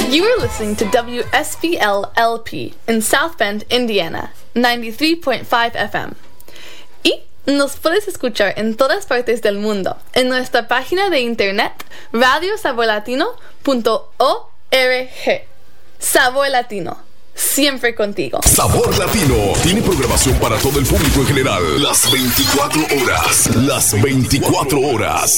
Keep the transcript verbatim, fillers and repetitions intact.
You are listening to W S B L L P in South Bend, Indiana, ninety-three point five F M. Y nos puedes escuchar en todas partes del mundo en nuestra página de internet radio sabor latino punto org. Sabor Latino, siempre contigo. Sabor Latino tiene programación para todo el público en general. Las veinticuatro horas. Las veinticuatro horas.